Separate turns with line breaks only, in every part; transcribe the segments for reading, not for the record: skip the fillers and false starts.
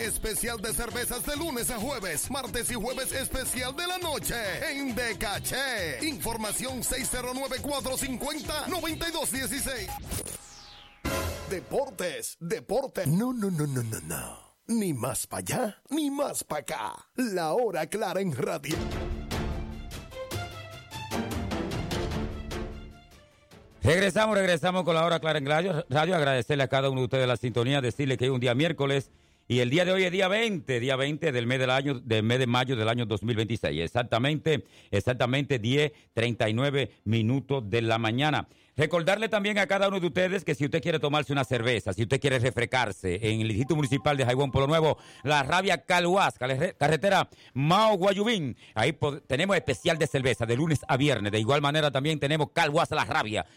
Especial de cervezas de lunes a jueves, martes y jueves especial de la noche en De Caché. Información 609-450-9216. Deportes. No. Ni más para allá, ni más para acá. La hora clara en radio.
Regresamos con la hora clara en radio. Agradecerle a cada uno de ustedes la sintonía, decirle que hay un día miércoles y el día de hoy es día 20 del mes de mayo del año 2026. Exactamente 10:39 de la mañana. Recordarle también a cada uno de ustedes que si usted quiere tomarse una cerveza, si usted quiere refrescarse en el Distrito Municipal de Jaibuón, Pueblo Nuevo, La Rabia Caluás, carretera Mao Guayubín, ahí tenemos especial de cerveza de lunes a viernes. De igual manera también tenemos Caluás La Rabia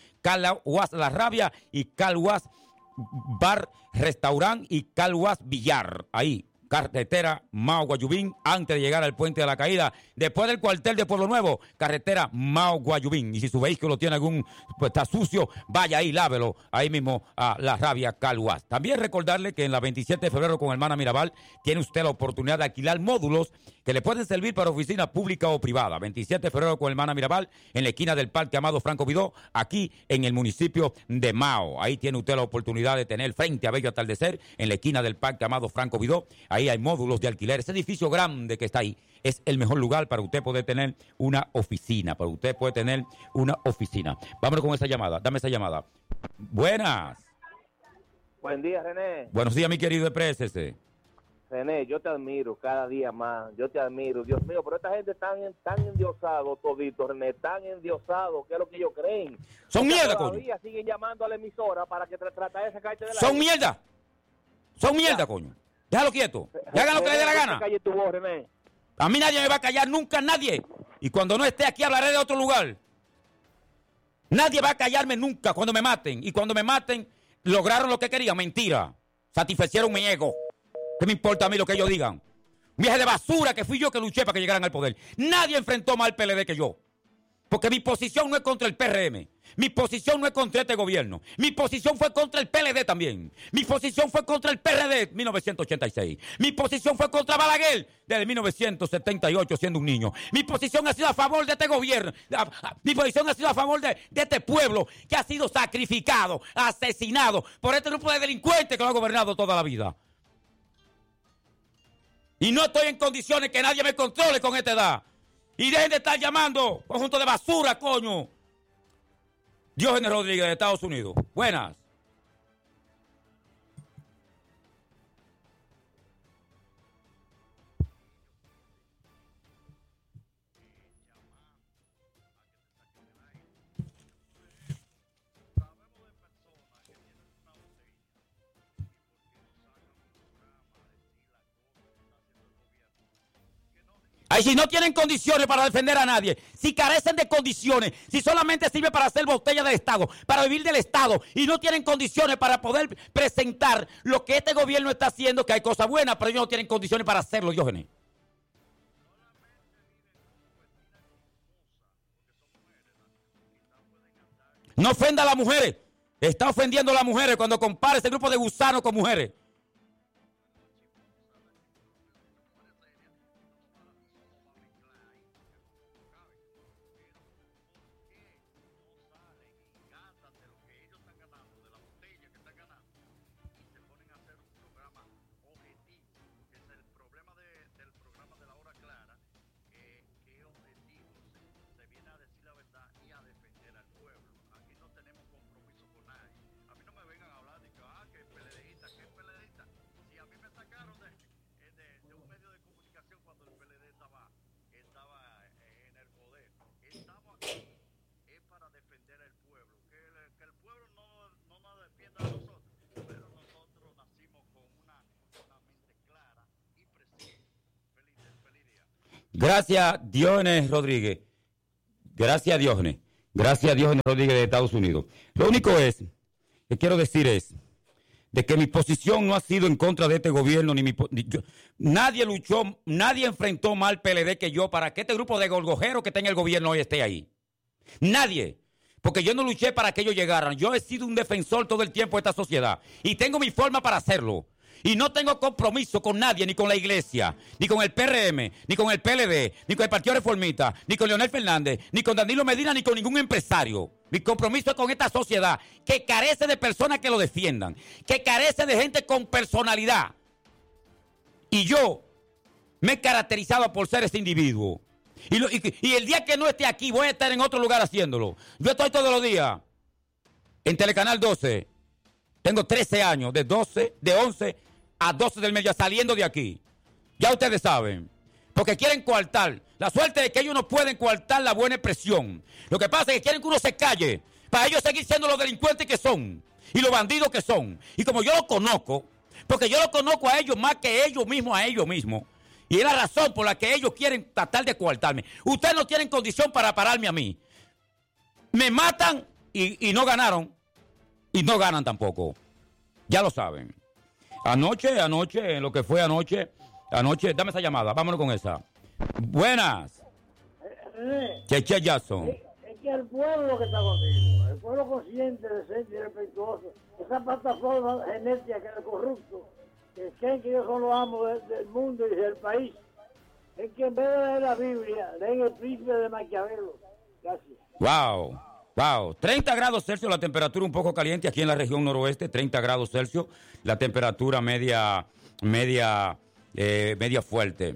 y Caluás Bar, Restaurant y Caluás Villar, ahí. Carretera Mao Guayubín, antes de llegar al Puente de la Caída, después del cuartel de Pueblo Nuevo, carretera Mao Guayubín. Y si su vehículo tiene está sucio, vaya ahí, lávelo, ahí mismo a La Rabia Caluás. También recordarle que en la 27 de febrero con Hermana Mirabal, tiene usted la oportunidad de alquilar módulos que le pueden servir para oficina pública o privada. 27 de febrero con Hermana Mirabal, en la esquina del Parque Amado Franco Vidó, aquí en el municipio de Mao. Ahí tiene usted la oportunidad de tener frente a Bello Atardecer, en la esquina del Parque Amado Franco Vidó. Ahí hay módulos de alquiler. Ese edificio grande que está ahí es el mejor lugar para usted poder tener una oficina. Vámonos con esa llamada. Dame esa llamada. Buenas.
Buen día, René.
Buenos días, mi querido Exprésese.
René, yo te admiro cada día más. Yo te admiro. Dios mío, pero esta gente tan endiosado todito, René. Tan endiosado. ¿Qué es lo que ellos creen?
Son mierda, coño.
Todavía siguen llamando a la emisora para que trate de sacarte de la...
Son mierda, coño. Déjalo quieto. Que hagan lo que le dé la gana.
Calle tu voz, René.
A mí nadie me va a callar, nunca nadie. Y cuando no esté aquí hablaré de otro lugar. Nadie va a callarme nunca cuando me maten. Y cuando me maten, lograron lo que querían. Mentira. Satisfacieron mi ego. ¿Qué me importa a mí lo que ellos digan? Un viaje de basura que fui yo que luché para que llegaran al poder. Nadie enfrentó más al PLD que yo. Porque mi posición no es contra el PRM. Mi posición no es contra este gobierno. Mi posición fue contra el PLD también. Mi posición fue contra el PRD de 1986. Mi posición fue contra Balaguer desde 1978 siendo un niño. Mi posición ha sido a favor de este gobierno. Mi posición ha sido a favor de este pueblo que ha sido sacrificado, asesinado por este grupo de delincuentes que lo ha gobernado toda la vida. Y no estoy en condiciones que nadie me controle con esta edad. Y dejen de estar llamando conjunto de basura, coño. Diógenes Rodríguez, de Estados Unidos. Buenas. Ay, si no tienen condiciones para defender a nadie, si carecen de condiciones, si solamente sirve para hacer botella del Estado, para vivir del Estado, y no tienen condiciones para poder presentar lo que este gobierno está haciendo, que hay cosas buenas, pero ellos no tienen condiciones para hacerlo, Diógenes. No ofenda a las mujeres. Está ofendiendo a las mujeres cuando compara ese grupo de gusanos con mujeres. Gracias, Diógenes Rodríguez. Gracias, Diógenes. Gracias, Diógenes Rodríguez de Estados Unidos. Lo único que quiero decir es de que mi posición no ha sido en contra de este gobierno. Nadie luchó, nadie enfrentó más al PLD que yo para que este grupo de gorgojeros que está en el gobierno hoy esté ahí. Nadie. Porque yo no luché para que ellos llegaran. Yo he sido un defensor todo el tiempo de esta sociedad. Y tengo mi forma para hacerlo. Y no tengo compromiso con nadie, ni con la iglesia, ni con el PRM, ni con el PLD, ni con el Partido Reformista, ni con Leonel Fernández, ni con Danilo Medina, ni con ningún empresario. Mi compromiso es con esta sociedad que carece de personas que lo defiendan, que carece de gente con personalidad. Y yo me he caracterizado por ser ese individuo. Y el día que no esté aquí, voy a estar en otro lugar haciéndolo. Yo estoy todos los días en Telecanal 12. Tengo 13 años, de 11 a 12 del mediodía, saliendo de aquí. Ya ustedes saben. Porque quieren coartar. La suerte es que ellos no pueden coartar la buena expresión. Lo que pasa es que quieren que uno se calle, para ellos seguir siendo los delincuentes que son y los bandidos que son. Y como yo los conozco, porque yo los conozco a ellos más que ellos mismos a ellos mismos, y es la razón por la que ellos quieren tratar de coartarme. Ustedes no tienen condición para pararme a mí. Me matan y no ganaron. Y no ganan tampoco. Ya lo saben. Anoche, lo que fue anoche, dame esa llamada, vámonos con esa. Buenas. Cheche Jackson.
Es que el pueblo que está contigo, el pueblo consciente, decente y respetuoso, esa plataforma genética que es corrupto, que creen que ellos son los amos del mundo y del país, es que en vez de leer la Biblia, leen el príncipe de Maquiavelo. Gracias.
Wow, 30 grados Celsius, la temperatura un poco caliente aquí en la región noroeste, 30 grados Celsius, la temperatura media fuerte.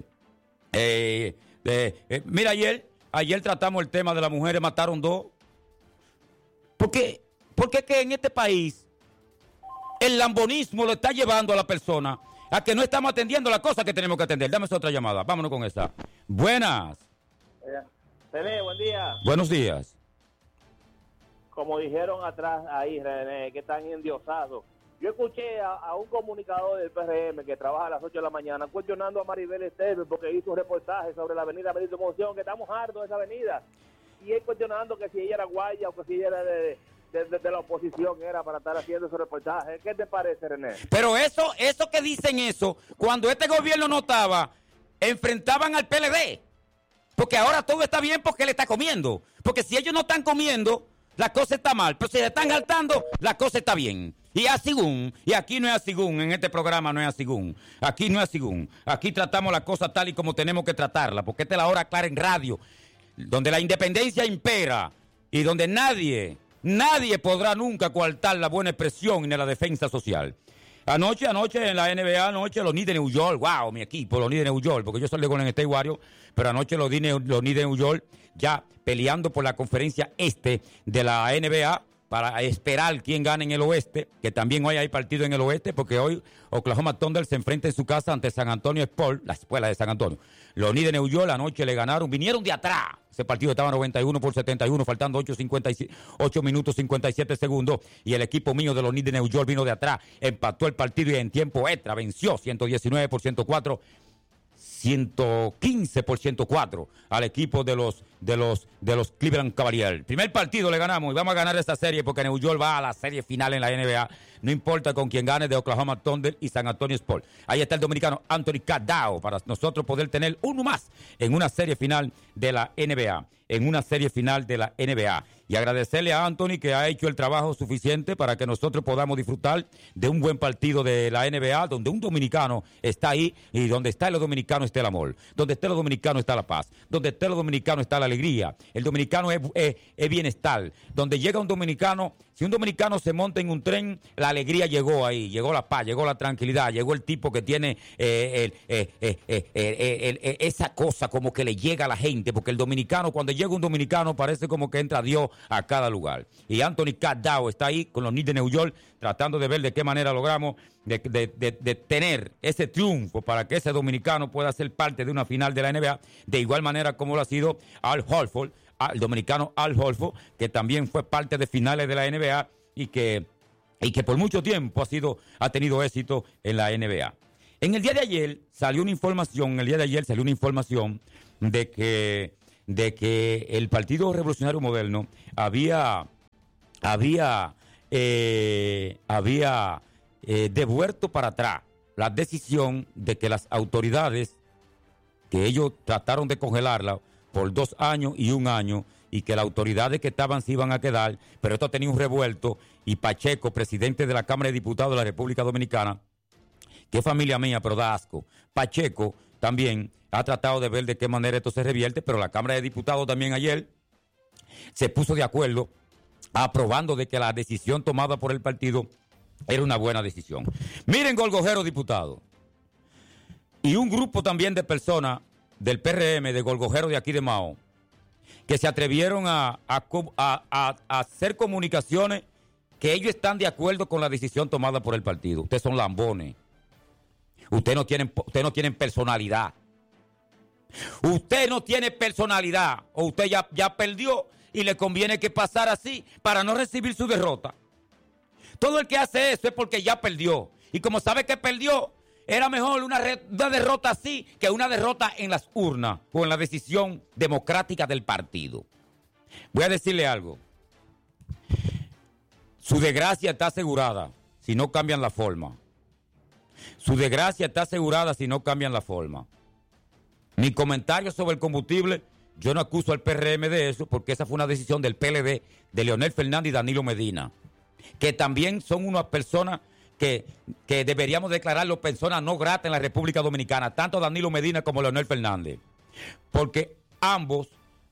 Mira, ayer tratamos el tema de las mujeres, mataron 2. Porque es que en este país el lambonismo lo está llevando a la persona a que no estamos atendiendo las cosas que tenemos que atender. Dame esa otra llamada, vámonos con esa. Buenas.
René, buen día.
Buenos días.
Como dijeron atrás ahí, René, que están endiosados. Yo escuché a un comunicador del PRM que trabaja a las 8 de la mañana cuestionando a Maribel Esteves porque hizo un reportaje sobre la avenida Benito Monción, que estamos hartos de esa avenida. Y él cuestionando que si ella era guaya o que si ella era de la oposición era para estar haciendo ese reportaje. ¿Qué te parece, René?
Pero eso que dicen eso, cuando este gobierno no estaba, enfrentaban al PLD. Porque ahora todo está bien porque él está comiendo. Porque si ellos no están comiendo, la cosa está mal. Pero si le están saltando, la cosa está bien. Y asigún, y aquí no es asigún, en este programa no es asigún. Aquí no es asigún. Aquí tratamos la cosa tal y como tenemos que tratarla. Porque esta es la hora clara en radio, donde la independencia impera y donde nadie podrá nunca coartar la buena expresión ni la defensa social. Anoche en la NBA, los Knicks de New York, wow, mi equipo, los Knicks de New York, porque yo soy de Golden State Warriors, pero anoche los Knicks de New York ya peleando por la conferencia este de la NBA para esperar quién gane en el oeste, que también hoy hay partido en el oeste, porque hoy Oklahoma Thunder se enfrenta en su casa ante San Antonio Spurs, la escuela de San Antonio. Los Knicks de New York anoche le ganaron, vinieron de atrás. Ese partido estaba 91-71, faltando 8 minutos 57 segundos. Y el equipo mío de los Knicks de New York vino de atrás, empató el partido y en tiempo extra venció 119 por 104. 115 por 104 al equipo de los Cleveland Cavaliers. El primer partido le ganamos y vamos a ganar esta serie porque New York va a la serie final en la NBA. No importa con quién gane de Oklahoma Thunder y San Antonio Spurs. Ahí está el dominicano Anthony Cadao para nosotros poder tener uno más en una serie final de la NBA. Y agradecerle a Anthony que ha hecho el trabajo suficiente para que nosotros podamos disfrutar de un buen partido de la NBA, donde un dominicano está ahí y donde está el dominicano está el amor, donde está el dominicano está la paz, donde está el dominicano está la alegría, el dominicano es bienestar, donde llega un dominicano, si un dominicano se monta en un tren, la alegría llegó ahí, llegó la paz, llegó la tranquilidad, llegó el tipo que tiene esa cosa como que le llega a la gente, porque el dominicano, cuando llega un dominicano, parece como que entra Dios a cada lugar. Y Anthony Cadao está ahí con los Knicks de New York, tratando de ver de qué manera logramos de tener ese triunfo para que ese dominicano pueda ser parte de una final de la NBA, de igual manera como lo ha sido Al Horford, el dominicano Al Horford, que también fue parte de finales de la NBA y que por mucho tiempo ha tenido éxito en la NBA. En el día de ayer salió una información de que el Partido Revolucionario Moderno había devuelto para atrás la decisión de que las autoridades, que ellos trataron de congelarla por 2 años y 1 año, y que las autoridades que estaban se iban a quedar, pero esto tenía un revuelto, y Pacheco, presidente de la Cámara de Diputados de la República Dominicana, que es familia mía, pero da asco. Pacheco también ha tratado de ver de qué manera esto se revierte, pero la Cámara de Diputados también ayer se puso de acuerdo aprobando de que la decisión tomada por el partido era una buena decisión. Miren, Golgojero diputado, y un grupo también de personas del PRM, de Golgojero de aquí de Mao, que se atrevieron a hacer comunicaciones que ellos están de acuerdo con la decisión tomada por el partido. Ustedes son lambones. Ustedes no tienen personalidad. Usted no tiene personalidad, o usted ya perdió y le conviene que pasara así para no recibir su derrota. Todo el que hace eso es porque ya perdió. Y como sabe que perdió, era mejor una derrota así que una derrota en las urnas o en la decisión democrática del partido. Voy a decirle algo. Su desgracia está asegurada si no cambian la forma. Su desgracia está asegurada si no cambian la forma. Mi comentario sobre el combustible, yo no acuso al PRM de eso, porque esa fue una decisión del PLD, de Leonel Fernández y Danilo Medina, que también son unas personas que deberíamos declararlos personas no gratas en la República Dominicana, tanto Danilo Medina como Leonel Fernández, porque ambos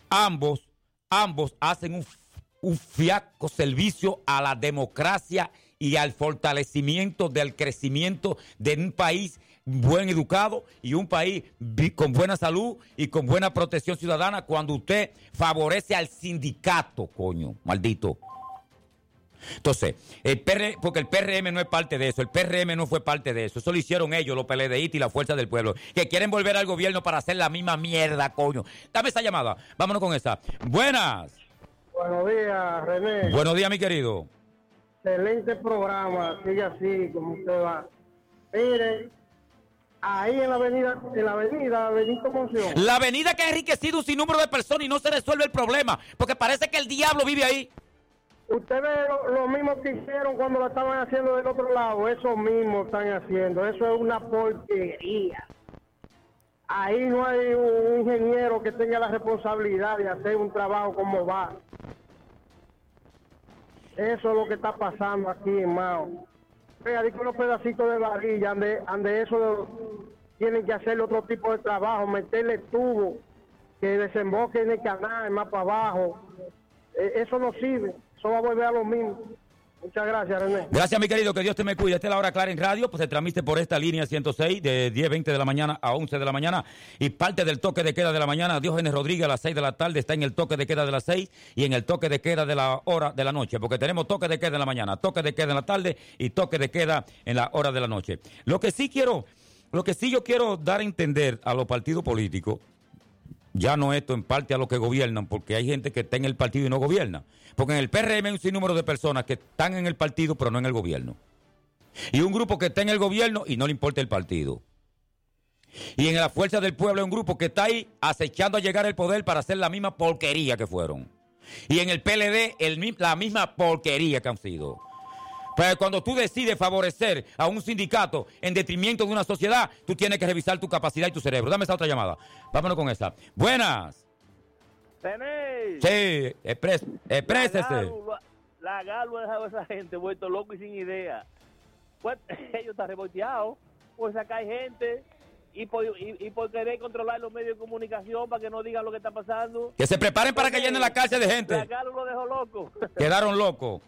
hacen un fiasco servicio a la democracia y al fortalecimiento del crecimiento de un país buen educado y un país con buena salud y con buena protección ciudadana cuando usted favorece al sindicato, coño, maldito. Entonces, porque el PRM no es parte de eso, el PRM no fue parte de eso, eso lo hicieron ellos, los PLDistas y la Fuerza del Pueblo, que quieren volver al gobierno para hacer la misma mierda, coño. Dame esa llamada, vámonos con esa. Buenas.
Buenos días, René.
Buenos días, mi querido.
Excelente programa, sigue así como usted va. Mire, ahí en la avenida Benito Monción.
La avenida que ha enriquecido un sinnúmero de personas y no se resuelve el problema, porque parece que el diablo vive ahí.
Usted ve lo mismo que hicieron cuando lo estaban haciendo del otro lado, eso mismo están haciendo, eso es una porquería. Ahí no hay un ingeniero que tenga la responsabilidad de hacer un trabajo como va. Eso es lo que está pasando aquí en Mao. Vea, dice unos pedacitos de varilla, ande eso tienen que hacer otro tipo de trabajo, meterle tubo, que desemboque en el canal, más para abajo. Eso no sirve, eso va a volver a lo mismo. Muchas gracias, René.
Gracias, mi querido, que Dios te me cuide. Esta es la hora clara en radio, pues se transmite por esta línea 106 de 10:20 de la mañana a 11 de la mañana y parte del toque de queda de la mañana. Diógenes Rodríguez a las 6 de la tarde está en el toque de queda de las 6 y en el toque de queda de la hora de la noche, porque tenemos toque de queda en la mañana, toque de queda en la tarde y toque de queda en la hora de la noche. Lo que sí yo quiero dar a entender a los partidos políticos, ya no esto en parte a los que gobiernan, porque hay gente que está en el partido y no gobierna. Porque en el PRM hay un sinnúmero de personas que están en el partido pero no en el gobierno. Y un grupo que está en el gobierno y no le importa el partido. Y en la Fuerza del Pueblo hay un grupo que está ahí acechando a llegar al poder para hacer la misma porquería que fueron. Y en el PLD la misma porquería que han sido. Pero cuando tú decides favorecer a un sindicato en detrimento de una sociedad, tú tienes que revisar tu capacidad y tu cerebro. Dame esa otra llamada. Vámonos con esa. Buenas.
Tenéis.
Sí, exprésese.
La Galo ha dejado a esa gente vuelto loco y sin idea. Pues, ellos están revolteados por sacar gente y por querer controlar los medios de comunicación para que no digan lo que está pasando.
Que se preparen para que llenen la cárcel de gente.
La Galo lo dejó loco.
Quedaron locos.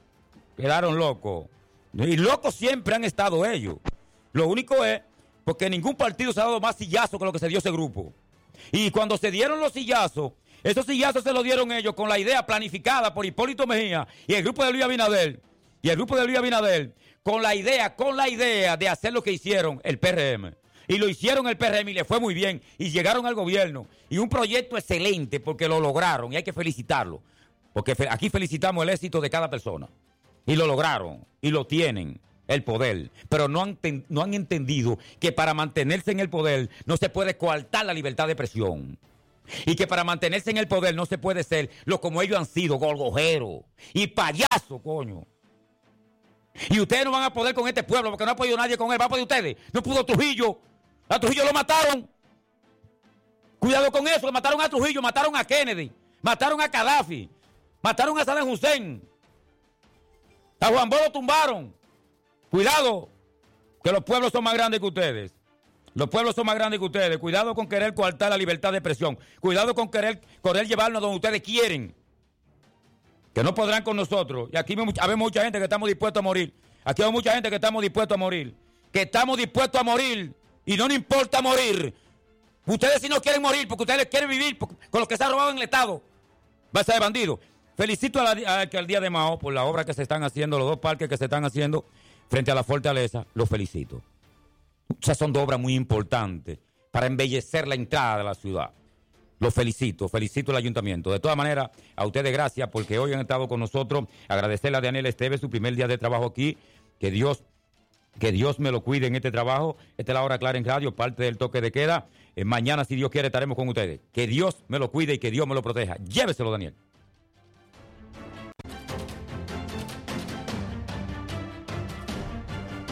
Y locos siempre han estado ellos. Lo único es porque ningún partido se ha dado más sillazos que lo que se dio ese grupo. Y cuando se dieron los sillazos, esos sillazos se los dieron ellos con la idea planificada por Hipólito Mejía y el grupo de Luis Abinader. Y el grupo de Luis Abinader con la idea de hacer lo que hicieron el PRM. Y lo hicieron el PRM y le fue muy bien. Y llegaron al gobierno. Y un proyecto excelente porque lo lograron y hay que felicitarlo. Porque aquí felicitamos el éxito de cada persona. Y lo lograron, y lo tienen, el poder. Pero no han entendido que para mantenerse en el poder no se puede coartar la libertad de expresión. Y que para mantenerse en el poder no se puede ser lo como ellos han sido, golgojeros y payasos, coño. Y ustedes no van a poder con este pueblo porque no ha podido nadie con él. ¿Va a poder ustedes? No pudo Trujillo. A Trujillo lo mataron. Cuidado con eso, que mataron a Trujillo, mataron a Kennedy, mataron a Gaddafi, mataron a Saddam Hussein. A Juan Bosch lo tumbaron. Cuidado. Que los pueblos son más grandes que ustedes. Los pueblos son más grandes que ustedes. Cuidado con querer coartar la libertad de expresión. Cuidado con querer llevarnos donde ustedes quieren. Que no podrán con nosotros. Y aquí hay mucha gente que estamos dispuestos a morir. Aquí hay mucha gente que estamos dispuestos a morir. Que estamos dispuestos a morir. Y no nos importa morir. Ustedes sí no quieren morir porque ustedes quieren vivir con los que se han robado en el Estado. Basta de bandidos. Felicito a la alcaldía de Mao por la obra que se están haciendo, los 2 parques que se están haciendo frente a la fortaleza. Los felicito. Esas son 2 obras muy importantes para embellecer la entrada de la ciudad. Los felicito al ayuntamiento. De todas maneras, a ustedes gracias porque hoy han estado con nosotros. Agradecerle a Daniel Esteves su primer día de trabajo aquí. Que Dios me lo cuide en este trabajo. Esta es la hora clara en radio, parte del toque de queda. Mañana, si Dios quiere, estaremos con ustedes. Que Dios me lo cuide y que Dios me lo proteja. Lléveselo, Daniel.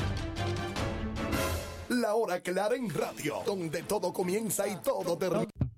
La hora clara en radio, donde todo comienza y todo termina.